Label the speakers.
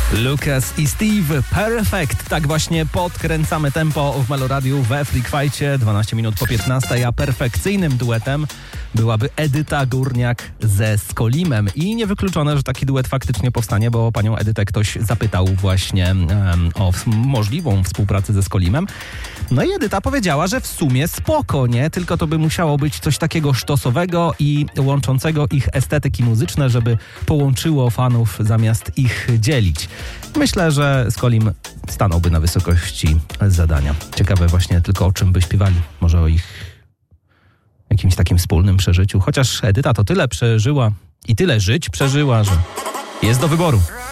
Speaker 1: Lucas i Steve, Perfect. Tak właśnie podkręcamy tempo w Meloradiu we Freak Fightcie. 12 minut po 15, a perfekcyjnym duetem byłaby Edyta Górniak ze Skolimem. I niewykluczone, że taki duet faktycznie powstanie, bo panią Edytę ktoś zapytał właśnie o możliwą współpracę ze Skolimem. No i Edyta powiedziała, że w sumie spoko, nie? Tylko to by musiało być coś takiego sztosowego i łączącego ich estetyki muzyczne, żeby połączyło fanów zamiast ich dzielić. Myślę, że Skolim stanąłby na wysokości zadania. Ciekawe właśnie tylko, o czym by śpiewali. Może o ich jakimś takim wspólnym przeżyciu. Chociaż Edyta to tyle przeżyła i tyle żyć przeżyła, że jest do wyboru.